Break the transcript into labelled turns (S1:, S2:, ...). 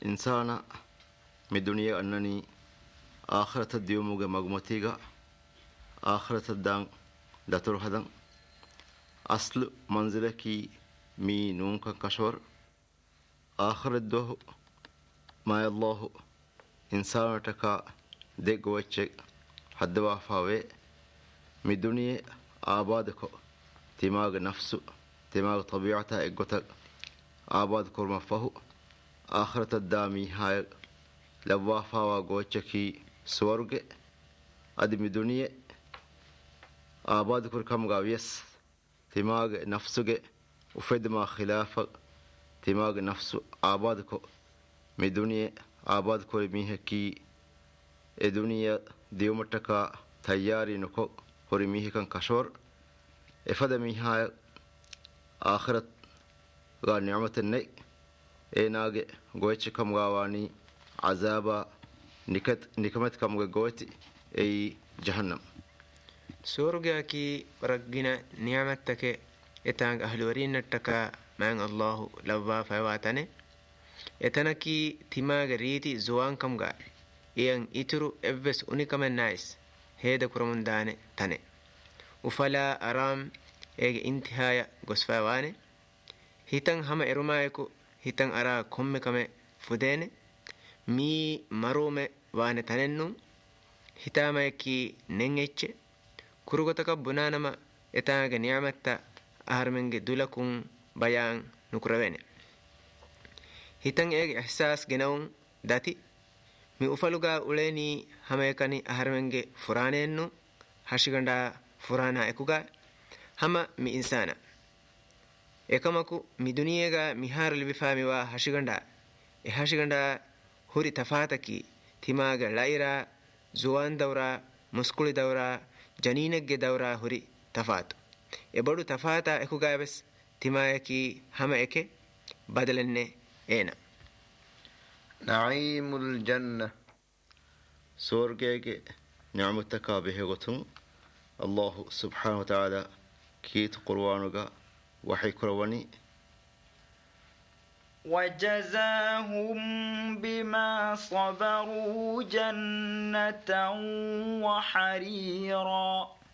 S1: إنسان من دنيا أنني آخرة الديوموغ مغمتيغا آخرة الدان داتور هدن أصل منزلكي مي نونك كشور آخر الدوه ما الله إنسان تكا ديك وچه حد وافاوه من دنيا آبادكو تماغ نفسه تماغ طبيعته اقوتك آباد كرم فهو آخرة الدامي هاي لوافا وغوچكي سورغ ادمي دنيا آباد كر كم غاويس تماغ نفسه وفد ما خلافه تماغ نفسه آباد كو مي دنيا آباد كر ميهكي ا دنيا ديومتكا تياري نكو هوري ميهكن كشور افد ميها آخرت غا نعمة الني ايناغ غويتش كم غاواني عذابا نكمت كم غوتي اي جهنم
S2: سورغاكي رغنا نعمتك اتانغ اهلورين نتكا مان الله لوا فواتني اتنكي تيماغ ريتي زوان كم غا ين إترو إبس أونيكمن نايس هيدا كرمون داني تاني وفلا أرام إيج انتهايا غسفاواني هيتن هما إرمايكو هيتن أرا كم كم فديني مي مرومي واني تاننو هيتامايكي ننجيتش كروغتك بنانما إتاغ نعمتا أهرمنج دولكم بيان نكرويني هيتن إيج إحساس جنون داتي mi ufaluga uleni hamayekani aharmenge furanennu hashiganda furana ekuga hama mi insana ekamaku mi duniyega mihar libifami wa hashiganda huri tafataki timaga laira zuwan dawra muskuli dawra janinegge dawra huri tafatu ebodu tafata ekuga bes timayaki hama eke badalenne ena
S3: نعيم الجنة
S1: سورجيك نعمتك بهغتم الله سبحانه وتعالى كيت قروانك وحي كرواني
S4: وجزاهم بما صبروا جنة وحريرا